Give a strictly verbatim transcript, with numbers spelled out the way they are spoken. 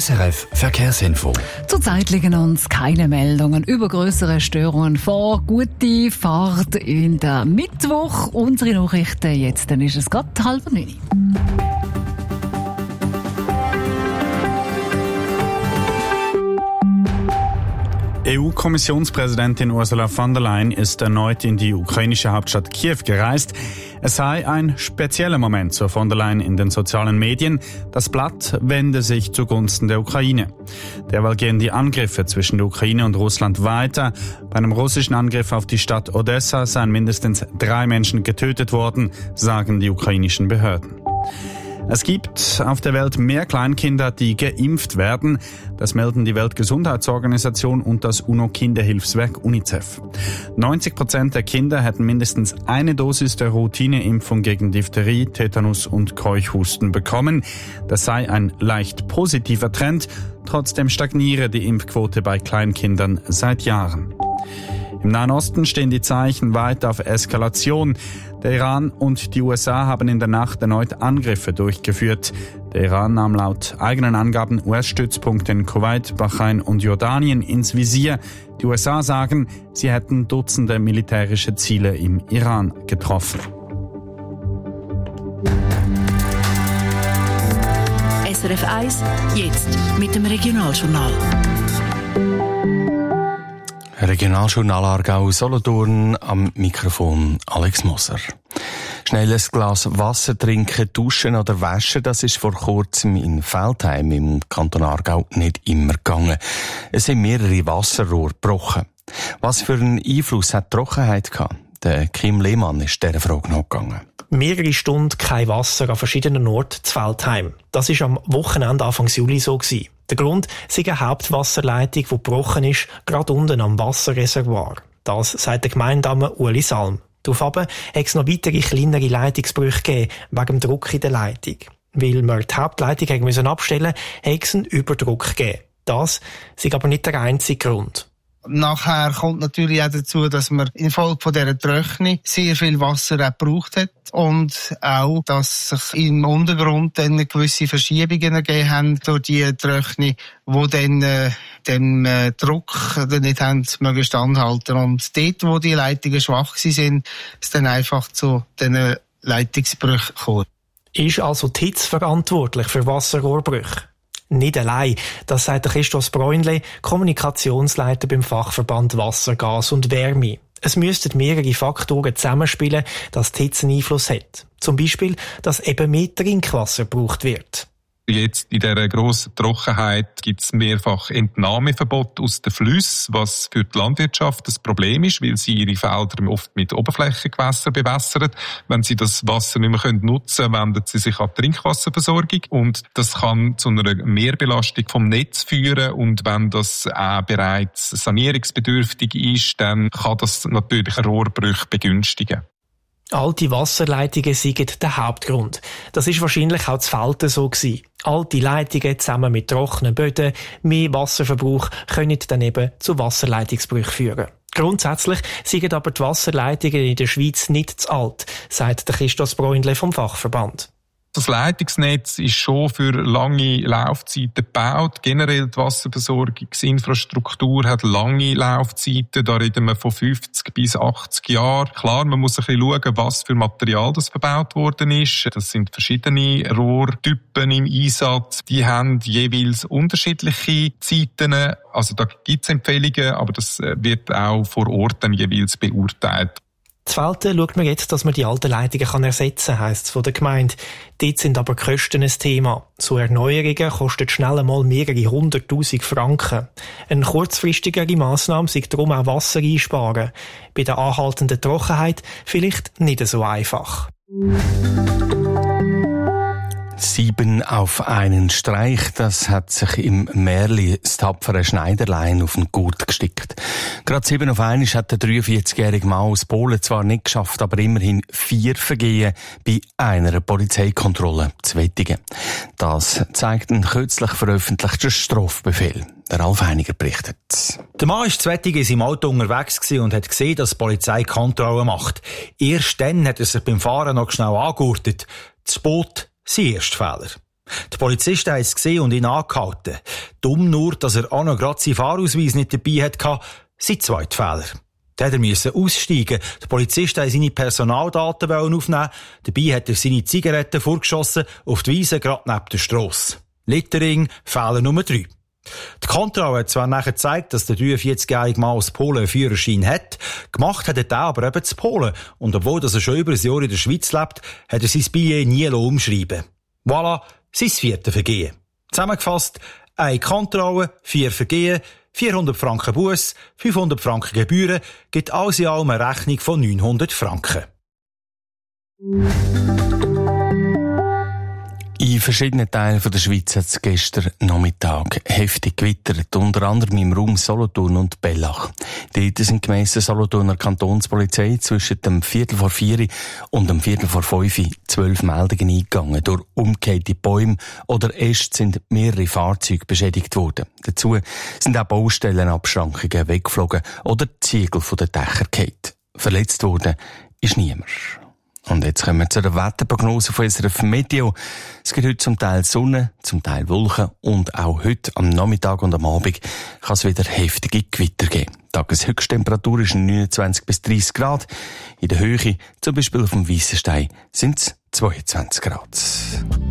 S R F Verkehrsinfo. Zurzeit liegen uns keine Meldungen über größere Störungen vor. Gute Fahrt in der Mittwoch. Unsere Nachrichten jetzt, dann ist es gerade halb neun. E U-Kommissionspräsidentin Ursula von der Leyen ist erneut in die ukrainische Hauptstadt Kiew gereist. Es sei ein spezieller Moment, so von der Leyen in den sozialen Medien. Das Blatt wende sich zugunsten der Ukraine. Derweil gehen die Angriffe zwischen der Ukraine und Russland weiter. Bei einem russischen Angriff auf die Stadt Odessa seien mindestens drei Menschen getötet worden, sagen die ukrainischen Behörden. Es gibt auf der Welt mehr Kleinkinder, die geimpft werden. Das melden die Weltgesundheitsorganisation und das UNO-Kinderhilfswerk UNICEF. neunzig Prozent der Kinder hätten mindestens eine Dosis der Routineimpfung gegen Diphtherie, Tetanus und Keuchhusten bekommen. Das sei ein leicht positiver Trend. Trotzdem stagniere die Impfquote bei Kleinkindern seit Jahren. Im Nahen Osten stehen die Zeichen weiter auf Eskalation. Der Iran und die U S A haben in der Nacht erneut Angriffe durchgeführt. Der Iran nahm laut eigenen Angaben U S-Stützpunkte in Kuwait, Bahrain und Jordanien ins Visier. Die U S A sagen, sie hätten Dutzende militärische Ziele im Iran getroffen. S R F eins, jetzt mit dem Regionaljournal. Regionaljournal Aargau Solothurn, am Mikrofon Alex Moser. Schnell ein Glas Wasser trinken, duschen oder waschen, das ist vor kurzem in Veltheim im Kanton Aargau nicht immer gegangen. Es sind mehrere Wasserrohre gebrochen. Was für einen Einfluss hat die Trockenheit gehabt? Der Kim Lehmann ist dieser Frage nachgegangen. Mehrere Stunden kein Wasser an verschiedenen Orten zu Veltheim. Das war am Wochenende Anfang Juli so gewesen. Der Grund ist eine Hauptwasserleitung, die gebrochen ist, gerade unten am Wasserreservoir. Das sagt der Gemeindame Uli Salm. Daraufhin hat es noch weitere kleinere Leitungsbrüche gegeben, wegen dem Druck in der Leitung. Weil wir die Hauptleitung müssen abstellen mussten, hat es einen Überdruck gegeben. Das ist aber nicht der einzige Grund. Nachher kommt natürlich auch dazu, dass man infolge von dieser Trockenung sehr viel Wasser auch gebraucht hat und auch, dass sich im Untergrund dann gewisse Verschiebungen ergeben haben durch die Trockenung, die dann äh, dem äh, Druck dann nicht haben mögen standhalten. Und dort, wo die Leitungen schwach waren, ist dann einfach zu diesen Leitungsbrüchen gekommen. Ist also die Hitze verantwortlich für Wasserrohrbrüche? Nicht allein, das sagt Christoph Bräunle, Kommunikationsleiter beim Fachverband Wasser, Gas und Wärme. Es müssten mehrere Faktoren zusammenspielen, dass die Hitze einen Einfluss hat. Zum Beispiel, dass eben mehr Trinkwasser gebraucht wird. Jetzt in dieser grossen Trockenheit gibt es mehrfach Entnahmeverbot aus den Flüssen, was für die Landwirtschaft ein Problem ist, weil sie ihre Felder oft mit Oberflächengewässern bewässern. Wenn sie das Wasser nicht mehr nutzen können, wenden sie sich an die Trinkwasserversorgung. Und das kann zu einer Mehrbelastung vom Netz führen. Und wenn das auch bereits sanierungsbedürftig ist, dann kann das natürlich Rohrbrüche begünstigen. Alte Wasserleitungen sind der Hauptgrund. Das ist wahrscheinlich auch zu Velten so gewesen. Alte Leitungen zusammen mit trockenen Böden, mehr Wasserverbrauch können dann eben zu Wasserleitungsbrüchen führen. Grundsätzlich sind aber die Wasserleitungen in der Schweiz nicht zu alt, sagt der Christoph Bräunle vom Fachverband. Das Leitungsnetz ist schon für lange Laufzeiten gebaut. Generell die Wasserversorgungsinfrastruktur hat lange Laufzeiten. Da reden wir von fünfzig bis achtzig Jahren. Klar, man muss ein bisschen schauen, was für Material das verbaut worden ist. Das sind verschiedene Rohrtypen im Einsatz. Die haben jeweils unterschiedliche Zeiten. Also da gibt es Empfehlungen, aber das wird auch vor Ort dann jeweils beurteilt. Zu Velten schaut man jetzt, dass man die alten Leitungen kann ersetzen kann, heisst es von der Gemeinde. Dort sind aber die Kosten ein Thema. So Erneuerungen kostet schnell einmal mehrere hunderttausend Franken. Eine kurzfristigere Massnahme sei darum auch Wasser einsparen. Bei der anhaltenden Trockenheit vielleicht nicht so einfach. Sieben auf einen Streich, das hat sich im Märli das tapfere Schneiderlein auf den Gurt gestickt. Gerade sieben auf einen hat der dreiundvierzigjährige Mann aus Polen zwar nicht geschafft, aber immerhin vier Vergehen bei einer Polizeikontrolle zu wettigen. Das zeigt ein kürzlich veröffentlichter Strafbefehl. Der Ralf Heiniger berichtet. Der Mann war zu Wettigen in seinem Auto unterwegs und hat gesehen, dass die Polizei Kontrolle macht. Erst dann hat er sich beim Fahren noch schnell angegurtet. Das Boot sein erster Fehler. Die Polizisten haben es gesehen und ihn angehalten. Dumm nur, dass er auch noch gerade seinen Fahrausweis nicht dabei hatte, sein zweiter Fehler. Der musste aussteigen. Die Polizisten wollten seine Personaldaten aufnehmen. Dabei hat er seine Zigaretten vorgeschossen auf die Wiese gerade neben der Strasse. Littering, Fehler Nummer drei. Die Kontrolle hat zwar nachher gezeigt, dass der dreiundvierzigjährige Mann aus Polen einen Führerschein hat, gemacht hat er den aber eben zu Polen. Und obwohl er schon über ein Jahr in der Schweiz lebt, hat er sein Billet nie umschreiben. Voilà, sein viertes Vergehen. Zusammengefasst, eine Kontrolle, vier Vergehen, vierhundert Franken Buss, fünfhundert Franken Gebühren, gibt alles in allem eine Rechnung von neunhundert Franken. In verschiedenen Teilen der Schweiz hat es gestern Nachmittag heftig gewittert, unter anderem im Raum Solothurn und Bellach. Dort sind gemäss der Solothurner Kantonspolizei zwischen dem Viertel vor vier und dem Viertel vor fünf zwölf Meldungen eingegangen. Durch umgekehrte Bäume oder Äste sind mehrere Fahrzeuge beschädigt worden. Dazu sind auch Baustellenabschrankungen weggeflogen oder Ziegel von den Dächern gefallen. Verletzt worden ist niemand. Und jetzt kommen wir zu der Wetterprognose von S R F Meteo. Es gibt heute zum Teil Sonne, zum Teil Wolken und auch heute am Nachmittag und am Abend kann es wieder heftige Gewitter geben. Die Tageshöchsttemperatur ist neunundzwanzig bis dreißig Grad. In der Höhe, zum Beispiel auf dem Weissenstein, sind es zweiundzwanzig Grad.